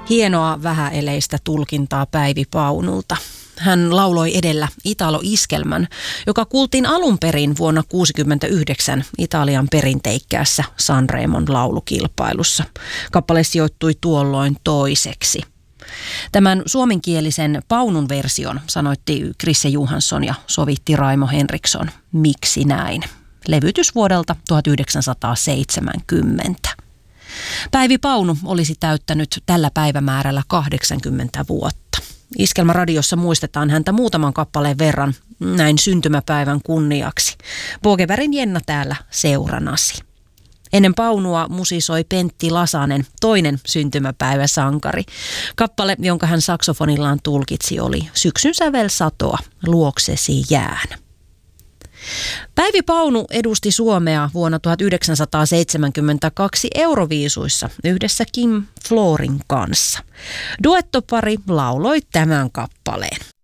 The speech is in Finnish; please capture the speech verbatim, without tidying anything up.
Hienoa vähäeleistä tulkintaa Päivi Paunulta. Hän lauloi edellä Italo-iskelmän, joka kuultiin alun perin vuonna tuhatyhdeksänsataakuusikymmentäyhdeksän Italian perinteikkäässä Sanremon laulukilpailussa. Kappale sijoittui tuolloin toiseksi. Tämän suomenkielisen Paunun version sanoitti Chrisse Johansson ja sovitti Raimo Henriksson. Miksi näin? Levytys vuodelta tuhatyhdeksänsataaseitsemänkymmentä. Päivi Paunu olisi täyttänyt tällä päivämäärällä kahdeksankymmentä vuotta. Iskelmäradiossa muistetaan häntä muutaman kappaleen verran näin syntymäpäivän kunniaksi. Bogebergin Jenna täällä seuranasi. Ennen Paunua musisoi Pentti Lasanen, toinen syntymäpäiväsankari. Kappale, jonka hän saksofonillaan tulkitsi, oli Syksyn sävel satoa, luoksesi jään. Päivi Paunu edusti Suomea vuonna tuhatyhdeksänsataaseitsemänkymmentäkaksi Euroviisuissa yhdessä Kim Florin kanssa. Duettopari lauloi tämän kappaleen.